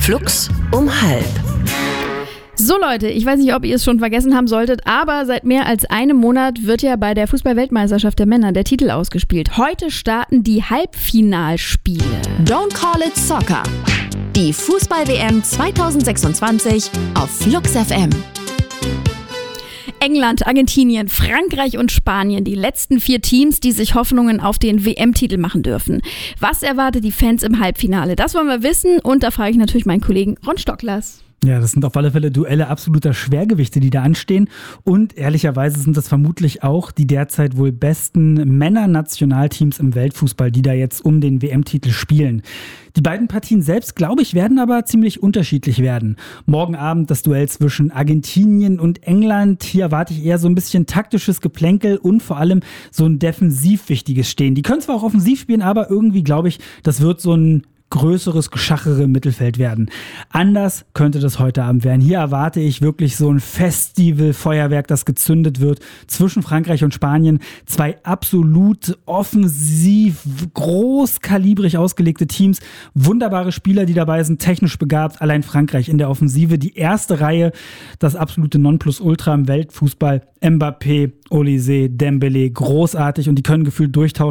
Flux um 12:30. So Leute, ich weiß nicht, ob ihr es schon vergessen haben solltet, aber seit mehr als einem Monat wird ja bei der Fußball-Weltmeisterschaft der Männer der Titel ausgespielt. Heute starten die Halbfinalspiele. Don't call it soccer. Die Fußball-WM 2026 auf Flux FM. England, Argentinien, Frankreich und Spanien, die letzten 4 Teams, die sich Hoffnungen auf den WM-Titel machen dürfen. Was erwartet die Fans im Halbfinale? Das wollen wir wissen und da frage ich natürlich meinen Kollegen Ron Stocklers. Ja, das sind auf alle Fälle Duelle absoluter Schwergewichte, die da anstehen. Und ehrlicherweise sind das vermutlich auch die derzeit wohl besten Männernationalteams im Weltfußball, die da jetzt um den WM-Titel spielen. Die beiden Partien selbst, glaube ich, werden aber ziemlich unterschiedlich werden. Morgen Abend das Duell zwischen Argentinien und England. Hier erwarte ich eher so ein bisschen taktisches Geplänkel und vor allem so ein defensiv wichtiges Stehen. Die können zwar auch offensiv spielen, aber irgendwie glaube ich, das wird so ein größeres Geschachere im Mittelfeld werden. Anders könnte das heute Abend werden. Hier erwarte ich wirklich so ein Festival-Feuerwerk, das gezündet wird zwischen Frankreich und Spanien. 2 absolut offensiv, großkalibrig ausgelegte Teams. Wunderbare Spieler, die dabei sind, technisch begabt. Allein Frankreich in der Offensive. Die erste Reihe, das absolute Nonplusultra im Weltfußball. Mbappé, Olise, Dembélé, großartig und die können gefühlt durchtauschen.